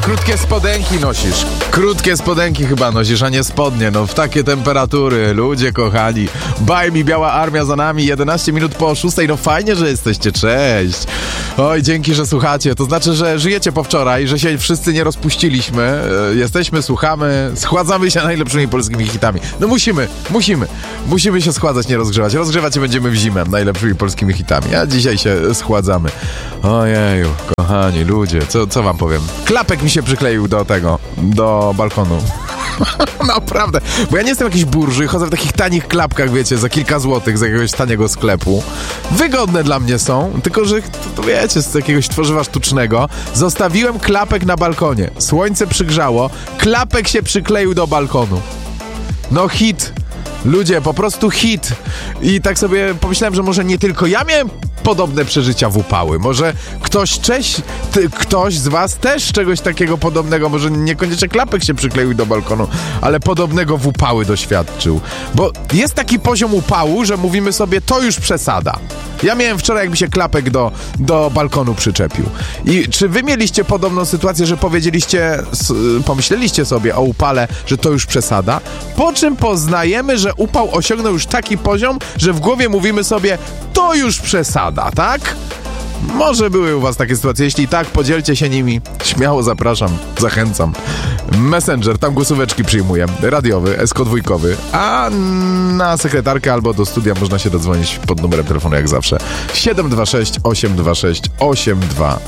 krótkie spodenki nosisz. Krótkie spodenki chyba nosisz, a nie spodnie. No w takie temperatury, ludzie kochani. Baj mi, biała armia za nami, 11 minut po 6. No fajnie, że jesteście, cześć. Oj, dzięki, że słuchacie. To znaczy, że żyjecie po wczoraj, że się wszyscy nie rozpuściliśmy. Jesteśmy, słuchamy, schładzamy się najlepszymi polskimi hitami. No musimy się schładzać, nie rozgrzewać. Rozgrzewać się będziemy w zimę najlepszymi polskimi hitami, a dzisiaj się schładzamy. Ojeju, kochani ludzie, co wam powiem? Klapek mi się przykleił do balkonu. Naprawdę, bo ja nie jestem jakiś burży, chodzę w takich tanich klapkach, wiecie, za kilka złotych z jakiegoś taniego sklepu. Wygodne dla mnie są, tylko że, to wiecie, z jakiegoś tworzywa sztucznego. Zostawiłem klapek na balkonie. Słońce przygrzało, klapek się przykleił do balkonu. No hit. Ludzie, po prostu hit. I tak sobie pomyślałem, że może nie tylko ja miałem podobne przeżycia w upały. Może ktoś z was też czegoś takiego podobnego, może niekoniecznie klapek się przykleił do balkonu, ale podobnego w upały doświadczył. Bo jest taki poziom upału, że mówimy sobie, to już przesada. Ja miałem wczoraj, jakby się klapek do balkonu przyczepił. I czy wy mieliście podobną sytuację, że pomyśleliście sobie o upale, że to już przesada? Po czym poznajemy, że upał osiągnął już taki poziom, że w głowie mówimy sobie, to już przesada, tak? Może były u was takie sytuacje. Jeśli tak, podzielcie się nimi. Śmiało zapraszam, zachęcam. Messenger, tam głosóweczki przyjmuję. Radiowy, SK2. A na sekretarkę albo do studia można się dodzwonić pod numerem telefonu jak zawsze. 726 826 828.